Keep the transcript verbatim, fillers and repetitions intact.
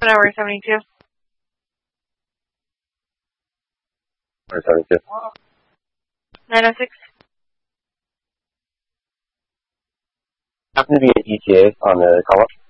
One hour seventy-two. Hour seventy-two. nine oh six. Happen to be an E T A on the call-up.